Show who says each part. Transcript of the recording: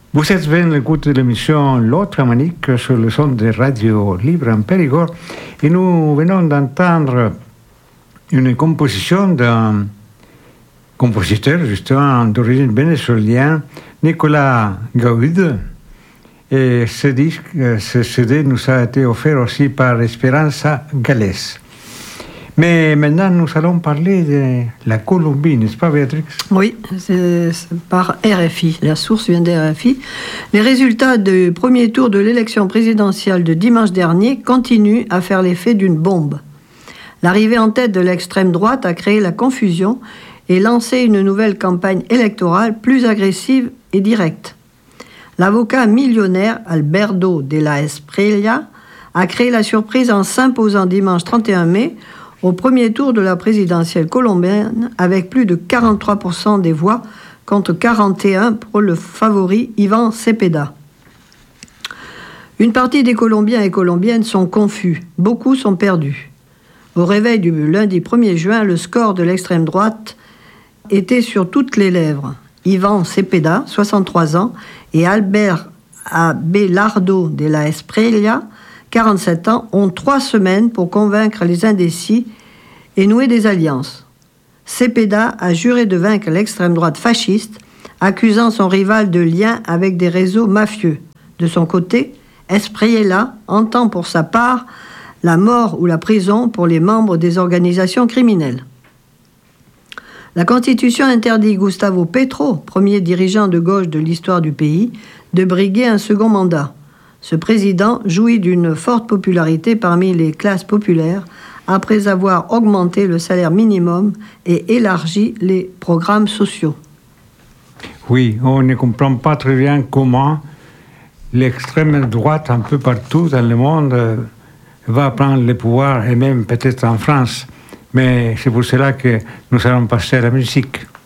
Speaker 1: Vous êtes venu écouter l'émission L'autre Manique sur le son de Radio Libre en Périgord et nous venons d'entendre une composition d'un compositeur justement d'origine vénézuélienne, Nicolas Gaud. Et ce disque, ce CD nous a été offert aussi par Esperanza Gales. Mais maintenant, nous allons parler de la Colombie, n'est-ce pas, Béatrix?
Speaker 2: Oui, c'est par RFI. La source vient de RFI. Les résultats du premier tour de l'élection présidentielle de dimanche dernier continuent à faire l'effet d'une bombe. L'arrivée en tête de l'extrême droite a créé la confusion et lancé une nouvelle campagne électorale plus agressive et directe. L'avocat millionnaire Alberto de la Espriella a créé la surprise en s'imposant dimanche 31 mai au premier tour de la présidentielle colombienne avec plus de 43% des voix contre 41% pour le favori Ivan Cepeda. Une partie des Colombiens et Colombiennes sont confus, beaucoup sont perdus. Au réveil du lundi 1er juin, le score de l'extrême droite était sur toutes les lèvres. Ivan Cepeda, 63 ans, et Albert Abelardo de la Espriella, 47 ans, ont 3 semaines pour convaincre les indécis et nouer des alliances. Cepeda a juré de vaincre l'extrême droite fasciste, accusant son rival de lien avec des réseaux mafieux. De son côté, Espriella entend pour sa part la mort ou la prison pour les membres des organisations criminelles. La Constitution interdit Gustavo Petro, premier dirigeant de gauche de l'histoire du pays, de briguer un second mandat. Ce président jouit d'une forte popularité parmi les classes populaires après avoir augmenté le salaire minimum et élargi les programmes sociaux.
Speaker 1: Oui, on ne comprend pas très bien comment l'extrême droite un peu partout dans le monde va prendre le pouvoir, et même peut-être en France. Mais c'est pour cela que nous allons passer à la musique.